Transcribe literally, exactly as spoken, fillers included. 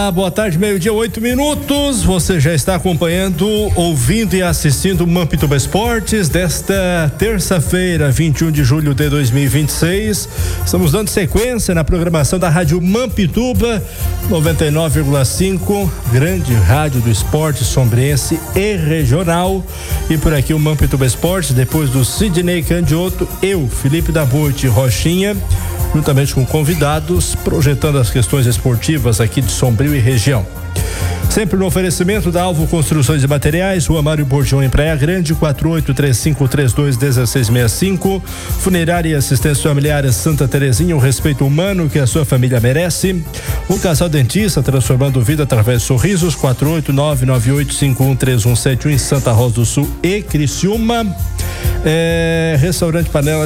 Olá, boa tarde, meio-dia, oito minutos. Você já está acompanhando, ouvindo e assistindo o Mampituba Esportes desta terça-feira, vinte e um de julho de dois mil e vinte e seis. Estamos dando sequência na programação da Rádio Mampituba noventa e nove vírgula cinco, grande rádio do esporte sombriense e regional. E por aqui o Mampituba Esportes, depois do Sidney Candioto, eu, Felipe da Boite Rochinha, juntamente com convidados, projetando as questões esportivas aqui de Sombrio e região. Sempre no oferecimento da Alvo Construções e Materiais, Rua Mário Borgião em Praia Grande, quatro oito três cinco três dois um seis seis cinco. Funerária e Assistência Familiar Santa Terezinha, o respeito humano que a sua família merece. O Casal Dentista, transformando vida através de sorrisos, quatro oito nove nove oito cinco um três um sete um em Santa Rosa do Sul e Criciúma. É, Restaurante Panela